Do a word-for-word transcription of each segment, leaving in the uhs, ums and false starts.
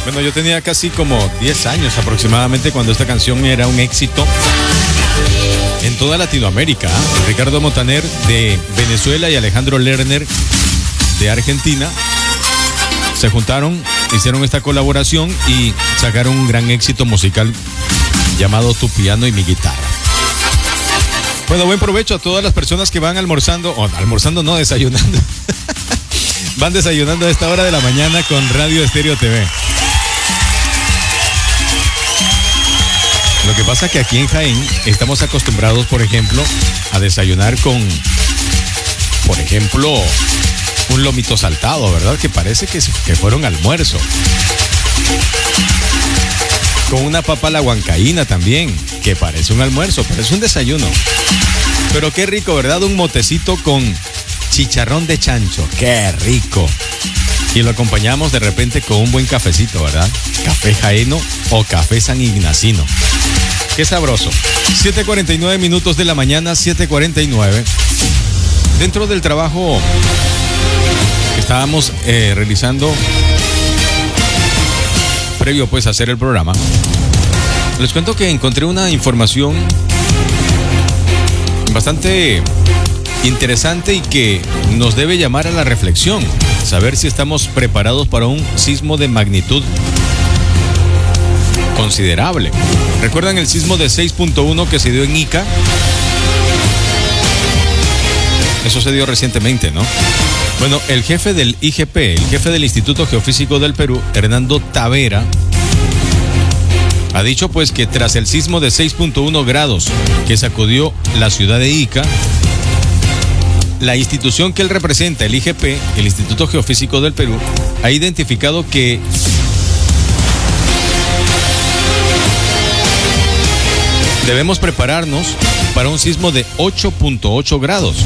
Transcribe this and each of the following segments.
Bueno, yo tenía casi como diez años aproximadamente cuando esta canción era un éxito en toda Latinoamérica. Ricardo Montaner de Venezuela y Alejandro Lerner de Argentina se juntaron, hicieron esta colaboración y sacaron un gran éxito musical llamado Tu piano y mi guitarra. Bueno, buen provecho a todas las personas que van almorzando, o almorzando no, desayunando. Van desayunando a esta hora de la mañana con Radio Estéreo T V. Lo que pasa es que aquí en Jaén estamos acostumbrados, por ejemplo, a desayunar con, por ejemplo, un lomito saltado, ¿verdad? Que parece que, que fueron almuerzo. Con una papa a la huancaína también, que parece un almuerzo, pero es un desayuno. Pero qué rico, ¿verdad? Un motecito con chicharrón de chancho, qué rico. Y lo acompañamos de repente con un buen cafecito, ¿verdad? Café jaeno o café san ignacino. Qué sabroso. siete cuarenta y nueve minutos de la mañana, siete cuarenta y nueve. Dentro del trabajo que estábamos eh, realizando previo pues a hacer el programa, les cuento que encontré una información bastante interesante y que nos debe llamar a la reflexión, saber si estamos preparados para un sismo de magnitud considerable. ¿Recuerdan el sismo de seis punto uno que se dio en Ica? Eso se dio recientemente, ¿no? Bueno, el jefe del I G P, el jefe del Instituto Geofísico del Perú, Hernando Tavera, ha dicho pues que tras el sismo de seis punto uno grados que sacudió la ciudad de Ica, la institución que él representa, el I G P, el Instituto Geofísico del Perú, ha identificado que debemos prepararnos para un sismo de ocho punto ocho grados.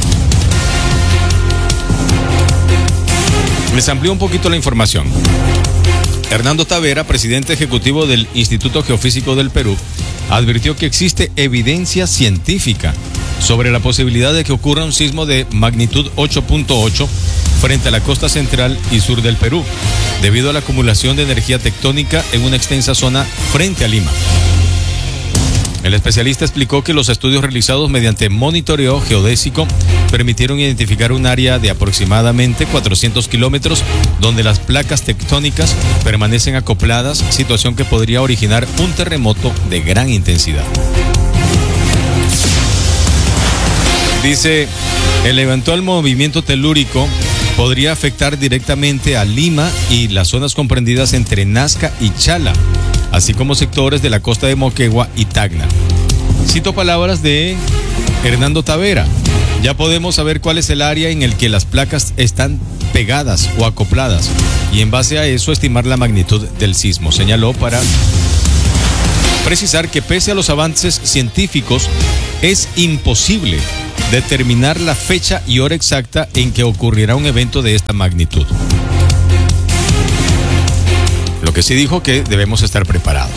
Les amplío un poquito la información. Hernando Tavera, presidente ejecutivo del Instituto Geofísico del Perú, advirtió que existe evidencia científica sobre la posibilidad de que ocurra un sismo de magnitud ocho punto ocho frente a la costa central y sur del Perú, debido a la acumulación de energía tectónica en una extensa zona frente a Lima. El especialista explicó que los estudios realizados mediante monitoreo geodésico permitieron identificar un área de aproximadamente cuatrocientos kilómetros donde las placas tectónicas permanecen acopladas, situación que podría originar un terremoto de gran intensidad. Dice, el eventual movimiento telúrico podría afectar directamente a Lima y las zonas comprendidas entre Nazca y Chala, así como sectores de la costa de Moquegua y Tacna. Cito palabras de Hernando Tavera. Ya podemos saber cuál es el área en el que las placas están pegadas o acopladas y en base a eso estimar la magnitud del sismo, señaló, para precisar que pese a los avances científicos es imposible determinar la fecha y hora exacta en que ocurrirá un evento de esta magnitud. Lo que sí dijo que debemos estar preparados.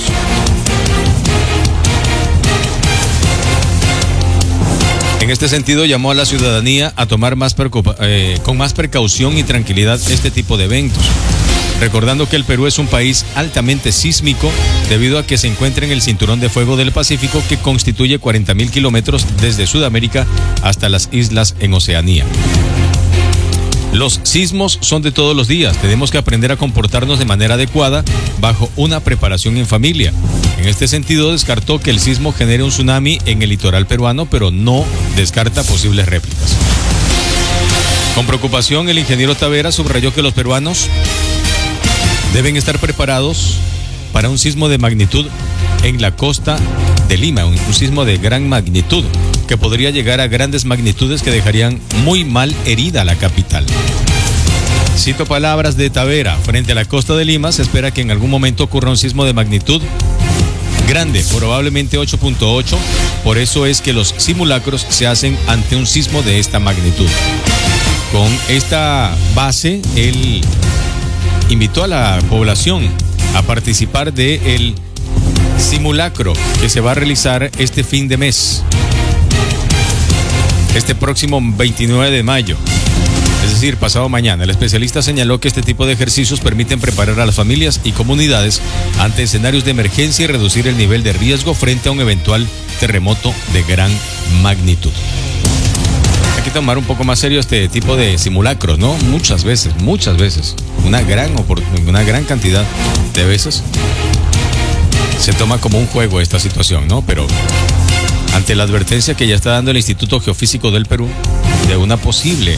En este sentido, llamó a la ciudadanía a tomar más preocupa- eh, con más precaución y tranquilidad este tipo de eventos, recordando que el Perú es un país altamente sísmico debido a que se encuentra en el cinturón de fuego del Pacífico, que constituye cuarenta mil kilómetros desde Sudamérica hasta las islas en Oceanía. Los sismos son de todos los días. Tenemos que aprender a comportarnos de manera adecuada bajo una preparación en familia. En este sentido, descartó que el sismo genere un tsunami en el litoral peruano, pero no descarta posibles réplicas. Con preocupación, el ingeniero Tavera subrayó que los peruanos deben estar preparados para un sismo de magnitud en la costa de Lima, un, un sismo de gran magnitud que podría llegar a grandes magnitudes que dejarían muy mal herida a la capital. Cito palabras de Tavera: frente a la costa de Lima se espera que en algún momento ocurra un sismo de magnitud grande, probablemente ocho punto ocho, por eso es que los simulacros se hacen ante un sismo de esta magnitud. Con esta base, él invitó a la población a participar del simulacro que se va a realizar este fin de mes, este próximo veintinueve de mayo. Es decir, pasado mañana. El especialista señaló que este tipo de ejercicios permiten preparar a las familias y comunidades ante escenarios de emergencia y reducir el nivel de riesgo frente a un eventual terremoto de gran magnitud. Hay que tomar un poco más serio este tipo de simulacros, ¿no? Muchas veces, muchas veces, una gran, una gran cantidad de veces se toma como un juego esta situación, ¿no? Pero ante la advertencia que ya está dando el Instituto Geofísico del Perú de una posible,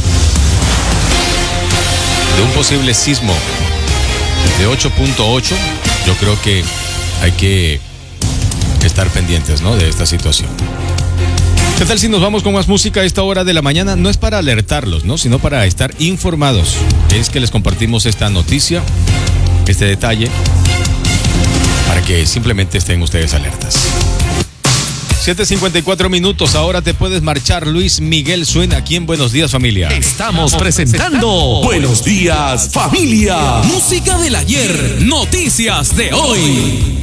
de un posible sismo de ocho punto ocho, yo creo que hay que estar pendientes, ¿no?, de esta situación. ¿Qué tal si nos vamos con más música a esta hora de la mañana? No es para alertarlos, ¿no?, sino para estar informados. Es que les compartimos esta noticia, este detalle, para que simplemente estén ustedes alertas. siete cincuenta y cuatro minutos, ahora te puedes marchar. Luis Miguel suena aquí en Buenos Días, Familia. Estamos presentando Buenos Días, Familia. Música del ayer, noticias de hoy.